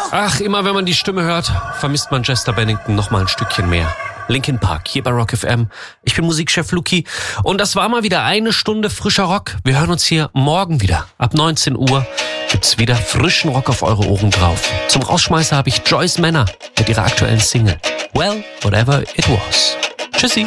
Ach, immer wenn man die Stimme hört, vermisst man Chester Bennington noch mal ein Stückchen mehr. Linkin Park, hier bei Rock FM. Ich bin Musikchef Luki und das war mal wieder eine Stunde frischer Rock. Wir hören uns hier morgen wieder. Ab 19 Uhr gibt's wieder frischen Rock auf eure Ohren drauf. Zum Rausschmeißer habe ich Joyce Manor mit ihrer aktuellen Single Well, Whatever It Was. Tschüssi.